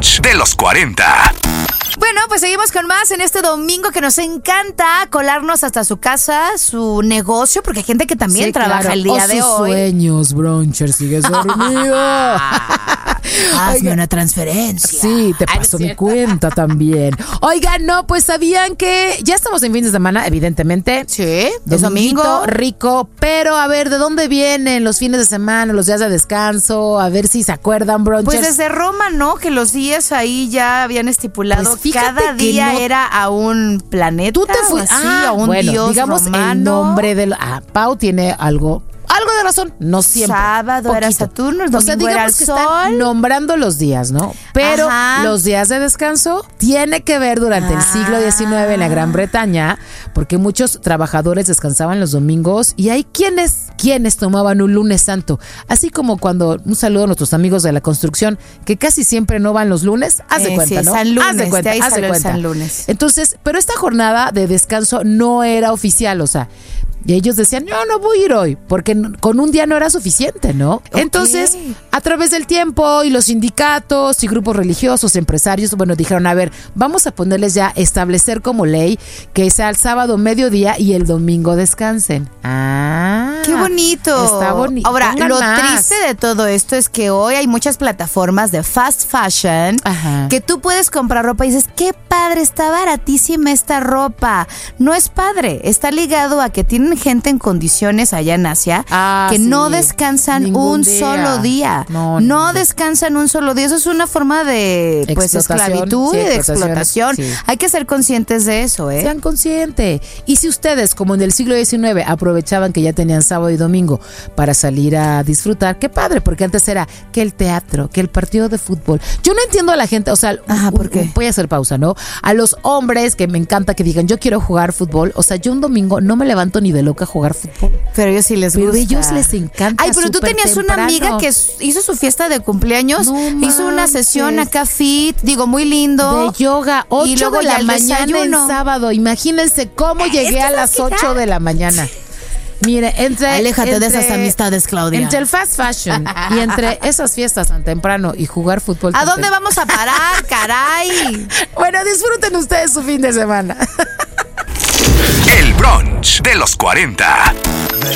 brunch de los 40. Bueno, pues seguimos con más en este domingo que nos encanta colarnos hasta su casa, su negocio, porque hay gente que también trabaja el día de hoy. Sueños, bruncher, sigues dormido. Hazme una transferencia. Sí, te paso mi cuenta también. Oigan, no, pues sabían que ya estamos en fin de semana, evidentemente. Sí, es Dominguito, domingo. rico, pero a ver, ¿de dónde vienen los fines de semana, los días de descanso? A ver si se acuerdan, brunchers. Pues desde Roma, ¿no? Que los días ahí ya habían estipulado. Pues fíjate cada que día no- era a un planeta. Tú te fuiste a un dios digamos romano. el nombre del... Pau tiene algo de razón, no siempre. Sábado era poquito. Saturno, el O sea, domingo era digamos el que sol. están nombrando los días, ¿no? Pero Ajá. los días de descanso tiene que ver durante el siglo XIX en la Gran Bretaña, porque muchos trabajadores descansaban los domingos y hay quienes tomaban un lunes santo. Así como cuando, un saludo a nuestros amigos de la construcción, que casi siempre no van los lunes, haz de cuenta, sí, ¿no? San Lunes, haz de cuenta, de ahí haz de salió el cuenta. San Lunes. Entonces, pero esta jornada de descanso no era oficial, o sea, y ellos decían, no voy a ir hoy, porque con un día no era suficiente, ¿no? Ok. Entonces, a través del tiempo y los sindicatos y grupos religiosos, empresarios, bueno, dijeron, a ver, vamos a ponerles ya, establecer como ley que sea el sábado mediodía y el domingo descansen. ¡Qué bonito! Está bonito. Ahora, Pongan lo más. triste de todo esto es que hoy hay muchas plataformas de fast fashion Ajá. que tú puedes comprar ropa y dices, qué padre, está baratísima esta ropa. No es padre, está ligado a que tienen gente en condiciones allá en Asia que sí. no descansan Ningún un día. solo día. No. descansan un solo día. Eso es una forma de Explotación, esclavitud sí, y de explotación, explotación. sí. Hay que ser conscientes de eso, ¿eh? Sean conscientes. Y si ustedes, como en el siglo XIX, aprovechaban que ya tenían sábado y domingo para salir a disfrutar, qué padre, porque antes era que el teatro, que el partido de fútbol. Yo no entiendo a la gente, o sea, ¿por qué? voy a hacer pausa, ¿no? A los hombres que me encanta que digan, yo quiero jugar fútbol, o sea, yo un domingo no me levanto ni de loca a jugar fútbol. Pero a ellos sí les gusta. Pero a ellos les encanta. Ay, pero tú súper tenías temprano. una amiga que hizo su fiesta de cumpleaños, No hizo una manches. sesión acá fit, digo, muy lindo. De yoga, 8 luego de ya la el mañana desayuno. en sábado. Imagínense cómo llegué a las 8 de la mañana. Mire, Aléjate de esas amistades, Claudia. Entre el fast fashion y entre esas fiestas tan temprano y jugar fútbol. ¿A tan dónde temprano. vamos a parar, caray? Bueno, disfruten ustedes su fin de semana. El brunch de los 40.